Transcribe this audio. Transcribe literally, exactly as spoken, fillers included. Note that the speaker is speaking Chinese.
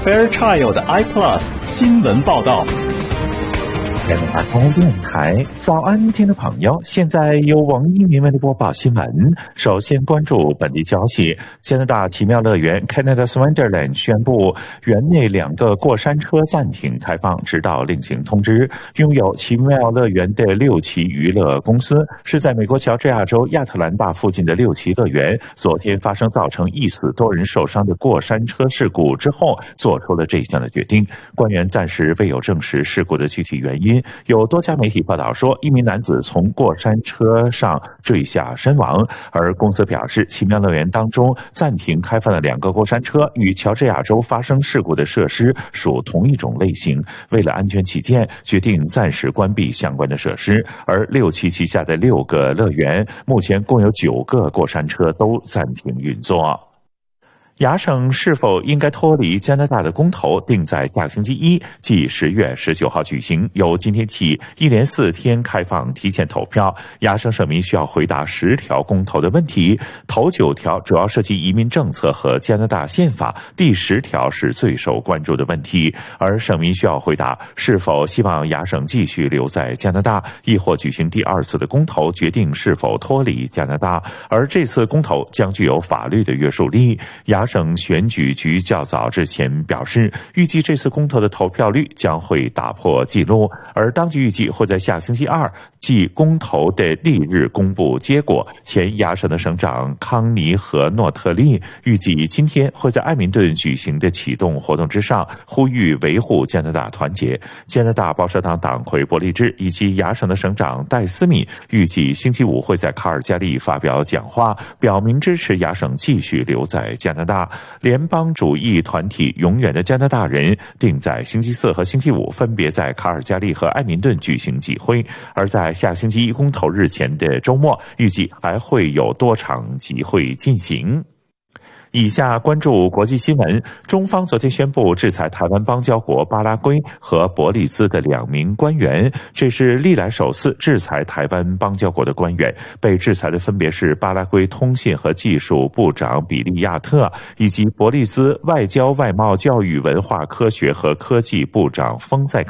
Fairchild iPlus 新闻报道。 加拿大公电台早安，听众朋友，现在由王一鸣为你播报新闻。首先关注本地消息，加拿大奇妙乐园 Canada's Wonderland 宣布，园内两个过山车暂停开放，直到另行通知。拥有奇妙乐园的六旗娱乐公司是在美国乔治亚州亚特兰大附近的六旗乐园，昨天发生造成一死多人受伤的过山车事故之后，做出了这项的决定。官员暂时未有证实事故的具体原因。有多家媒体报道说，一名男子从过山车上坠下身亡，而公司表示，奇妙乐园当中暂停开放的两个过山车与乔治亚州发生事故的设施属同一种类型，为了安全起见，决定暂时关闭相关的设施。而六旗旗下的六个乐园，目前共有九个过山车都暂停运作。亚省是否应该脱离加拿大的公投定在下星期一，即十月十九号举行，由今天起一连四天开放提前投票。亚省省民需要回答十条公投的问题，头九条主要涉及移民政策和加拿大宪法，第十条是最受关注的问题。而省民需要回答是否希望亚省继续留在加拿大，亦或举行第二次的公投决定是否脱离加拿大。而这次公投将具有法律的约束力。亚省选举局较早之前表示，预计这次公投的投票率将会打破纪录，而当局预计会在下星期二，即公投的翌日公布结果。前亚省的省长康尼和诺特利预计今天会在艾明顿举行的启动活动之上，呼吁维护加拿大团结。加拿大保守党党魁伯利治以及亚省的省长戴斯敏预计星期五会在卡尔加里发表讲话，表明支持亚省继续留在加拿大。联邦主义团体永远的加拿大人定在星期四和星期五分别在卡尔加里和艾明顿举行集会，而在下星期一公投日前的周末，预计还会有多场集会进行。以下关注国际新闻，中方昨天宣布制裁台湾邦交国巴拉圭和伯利兹的两名官员，这是历来首次制裁台湾邦交国的官员。被制裁的分别是巴拉圭通信和技术部长比利亚特，以及伯利兹外交、外贸、教育、文化、科学和科技部长丰塞